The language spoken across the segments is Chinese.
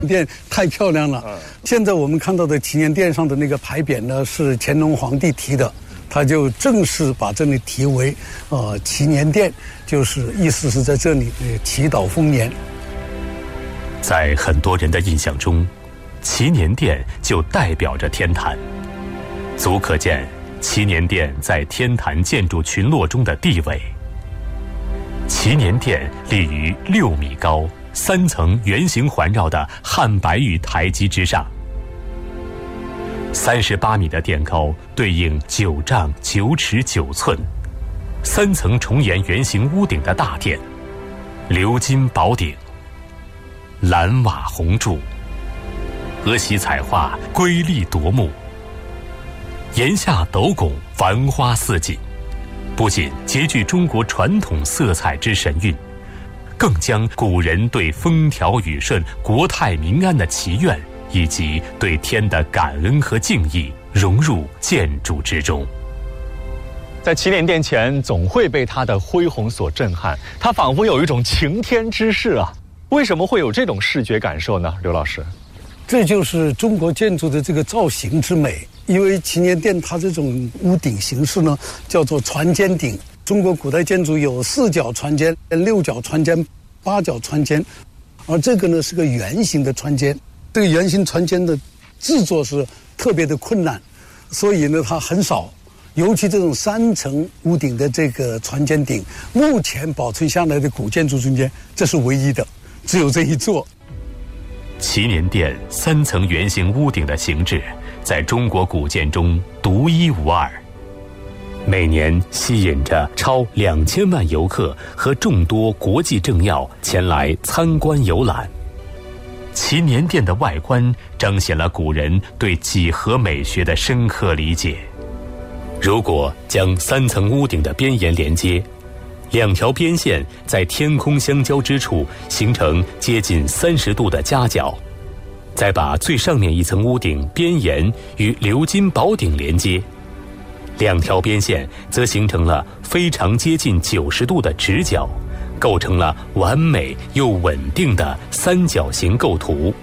殿太漂亮了。现在我们看到的祈年殿上的那个牌匾呢，是乾隆皇帝题的，他就正式把这里题为祈年殿，就是意思是在这里祈祷丰年。 在很多人的印象中，祈年殿就代表着天坛，足可见祈年殿在天坛建筑群落中的地位。祈年殿立于6米高、3层圆形环绕的汉白玉台基之上，38米的殿高对应9丈9尺9寸，3层重檐圆形屋顶的大殿，鎏金宝顶，蓝瓦红柱，荷席彩画瑰丽夺目，檐下斗拱繁花似锦，不仅极具中国传统色彩之神韵，更将古人对风调雨顺、国泰民安的祈愿，以及对天的感恩和敬意融入建筑之中。 在祈年殿前，总会被它的恢宏所震撼，它仿佛有一种擎天之势啊！为什么会有这种视觉感受呢？刘老师， 这就是中国建筑的这个造型之美。因为祈年殿它这种屋顶形式呢，叫做船尖顶。中国古代建筑有4角船尖、6角船尖、8角船尖，而这个呢是个圆形的船尖。这个圆形船尖的制作是特别的困难，所以呢它很少。尤其这种3层屋顶的这个船尖顶，目前保存下来的古建筑中间，这是唯一的，只有这一座。 祈年殿3层圆形屋顶的形制，在中国古建中独一无二，每年吸引着超2000万游客和众多国际政要前来参观游览。祈年殿的外观彰显了古人对几何美学的深刻理解。如果将3层屋顶的边沿连接，2条边线在天空相交之处形成接近30度的夹角，再把最上面一层屋顶边沿与鎏金宝顶连接，2条边线则形成了非常接近90度的直角，构成了完美又稳定的3角形构图。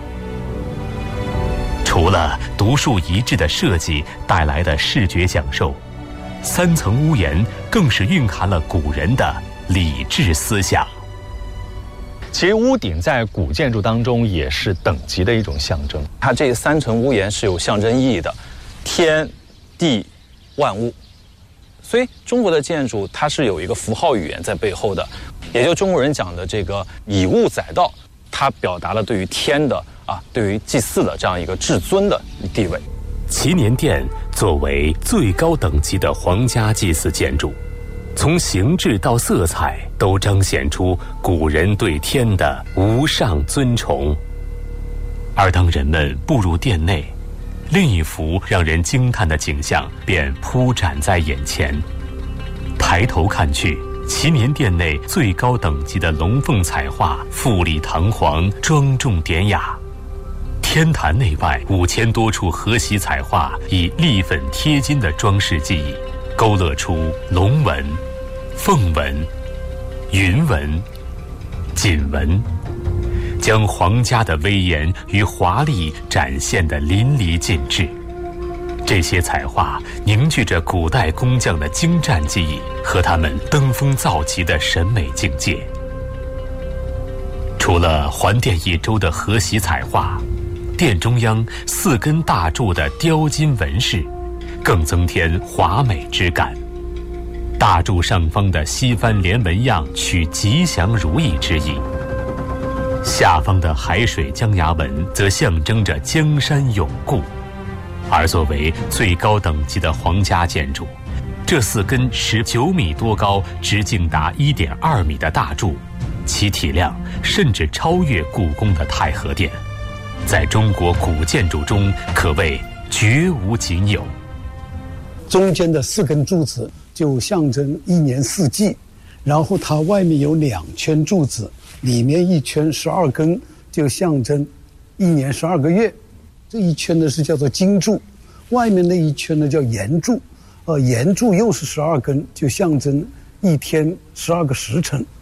除了独树一帜的设计带来的视觉享受，3层屋檐更是蕴含了古人的理智思想。 其实屋顶在古建筑当中也是等级的一种象征， 它这3层屋檐是有象征意义的，天地万物。所以中国的建筑它是有一个符号语言在背后的，也就中国人讲的这个以物载道，它表达了对于天的对于祭祀的这样一个至尊的地位。 祈年殿作为最高等级的皇家祭祀建筑，从形制到色彩都彰显出古人对天的无上尊崇。而当人们步入殿内，另一幅让人惊叹的景象便铺展在眼前。抬头看去，祈年殿内最高等级的龙凤彩画富丽堂皇、庄重典雅。天坛内外5000多处荷席彩画以立粉贴金的装饰技艺，勾勒出龙纹、凤纹、云纹、锦纹，将皇家的威严与华丽展现得淋漓尽致。这些彩画凝聚着古代工匠的精湛技艺和他们登峰造极的审美境界。除了环殿一周的荷席彩画，殿中央4根大柱的雕金纹饰更增添华美之感。大柱上方的西番莲纹样取吉祥如意之意，下方的海水江崖纹则象征着江山永固。而作为最高等级的皇家建筑，这4根19米多高、直径达1.2米的大柱，其体量甚至超越故宫的太和殿，在中国古建筑中可谓绝无仅有。 中间的4根柱子就象征1年4季，然后它外面有2圈柱子，里面1圈12根，就象征1年12个月。这一圈呢是叫做金柱，外面那一圈呢叫炎柱，炎柱又是12根，就象征1天12个时辰。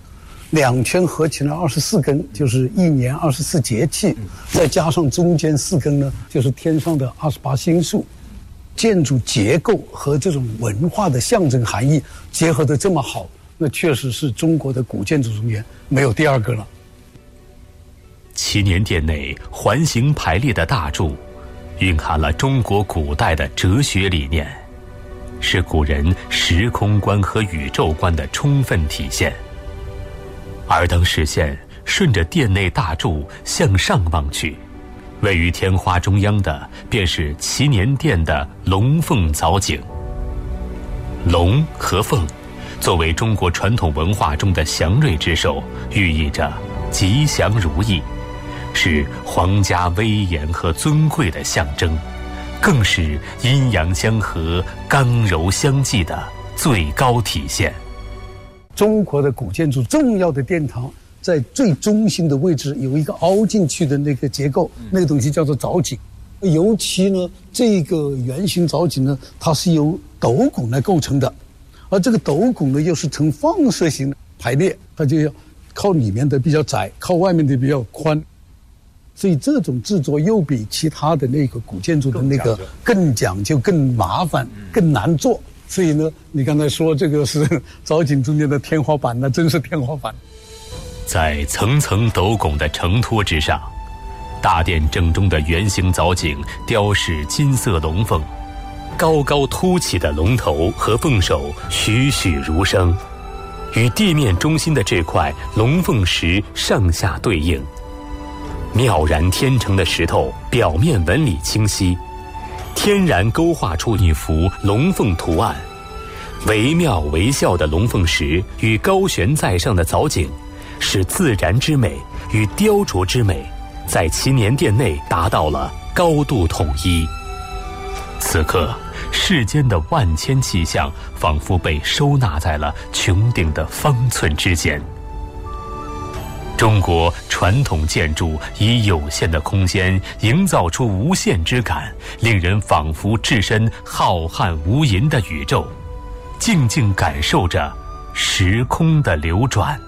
2圈合起来24根，就是1年24节气，再加上中间4根呢，就是天上的28星宿。建筑结构和这种文化的象征含义结合得这么好，那确实是中国的古建筑中间没有第二个了。 祈年殿内环形排列的大柱，蕴含了中国古代的哲学理念，是古人时空观和宇宙观的充分体现。而当视线顺着殿内大柱向上望去，位于天花中央的便是祈年殿的龙凤藻井。龙和凤作为中国传统文化中的祥瑞之兽，寓意着吉祥如意，是皇家威严和尊贵的象征，更是阴阳相合、刚柔相济的最高体现。 中国的古建筑重要的殿堂在最中心的位置有一个凹进去的那个结构，那个东西叫做藻井。尤其呢，这个圆形藻井呢，它是由斗拱来构成的，而这个斗拱呢又是呈放射型排列，它就要靠里面的比较窄，靠外面的比较宽。所以这种制作又比其他的那个古建筑的那个更讲究、更麻烦、更难做。所以呢，你刚才说这个是藻井中间的天花板，那真是天花板。 在层层斗拱的承托之上，大殿正中的圆形藻井雕饰金色龙凤，高高凸起的龙头和凤首栩栩如生，与地面中心的这块龙凤石上下对应，妙然天成的石头表面纹理清晰，天然勾画出一幅龙凤图案。惟妙惟肖的龙凤石与高悬在上的藻井，使自然之美与雕琢之美在祈年殿内达到了高度统一。此刻，世间的万千气象仿佛被收纳在了穹顶的方寸之间。中国传统建筑以有限的空间营造出无限之感，令人仿佛置身浩瀚无垠的宇宙，静静感受着时空的流转。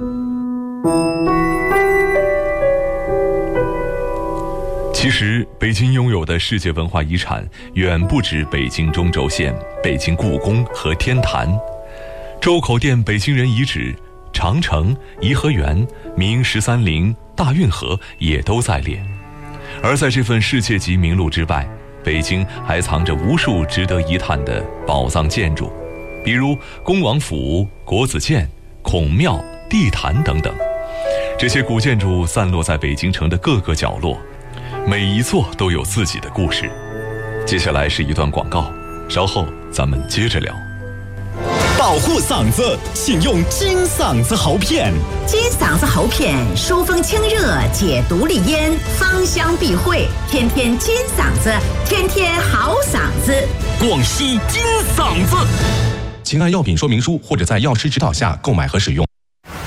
其实，北京拥有的世界文化遗产远不止北京中轴线、北京故宫和天坛，周口店北京人遗址、长城、颐和园、明13陵、大运河也都在列。而在这份世界级名录之外，北京还藏着无数值得一探的宝藏建筑，比如恭王府、国子监、孔庙、地坛等等。这些古建筑散落在北京城的各个角落，每一座都有自己的故事。接下来是一段广告，稍后咱们接着聊。 保护嗓子，请用金嗓子喉片。 金嗓子喉片疏风清热，解毒利咽，芳香避秽，天天金嗓子，天天好嗓子。 广西金嗓子，请按药品说明书或者在药师指导下购买和使用。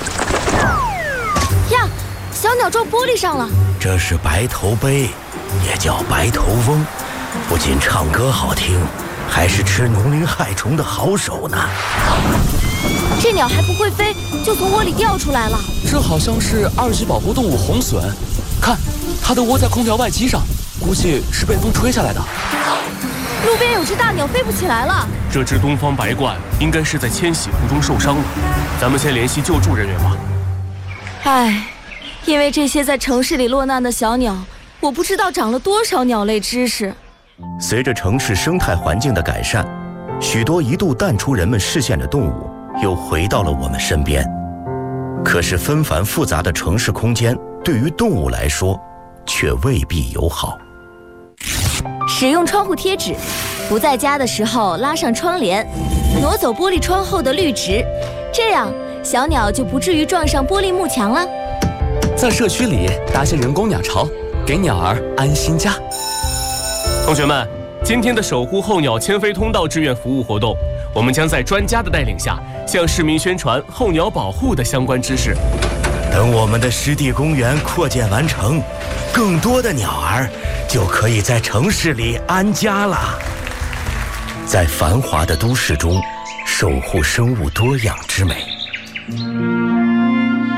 呀，小鸟撞玻璃上了。 这是白头鹎，也叫白头翁，不仅唱歌好听，还是吃农林害虫的好手呢。 这鸟还不会飞，就从窝里掉出来了。 这好像是2级保护动物红隼，看，它的窝在空调外机上，估计是被风吹下来的。 路边有只大鸟飞不起来了。 这只东方白鹳应该是在迁徙途中受伤了，咱们先联系救助人员吧。 唉，因为这些在城市里落难的小鸟，我不知道长了多少鸟类知识。 随着城市生态环境的改善，许多一度淡出人们视线的动物又回到了我们身边。可是纷繁复杂的城市空间对于动物来说却未必友好。 使用窗户贴纸，不在家的时候拉上窗帘，挪走玻璃窗后的绿植，这样小鸟就不至于撞上玻璃幕墙了。 在社区里搭些人工鸟巢，给鸟儿安心家。 同学们，今天的守护候鸟迁飞通道志愿服务活动，我们将在专家的带领下，向市民宣传候鸟保护的相关知识。 等我们的湿地公园扩建完成，更多的鸟儿就可以在城市里安家了。在繁华的都市中，守护生物多样之美。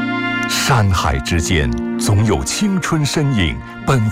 山海之间，总有青春身影奔